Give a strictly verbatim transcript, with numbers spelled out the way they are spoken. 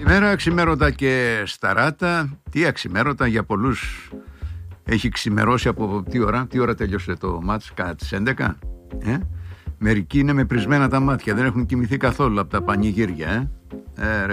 Καλημέρα, αξιμέρωτα και σταράτα. Τι αξιμέρωτα για πολλούς έχει ξημερώσει από τι ώρα, τι ώρα τέλειωσε το μάτς, κατά τις έντεκα. Ε? Μερικοί είναι με πρισμένα τα μάτια, δεν έχουν κοιμηθεί καθόλου από τα πανηγύρια. Ε? Ε,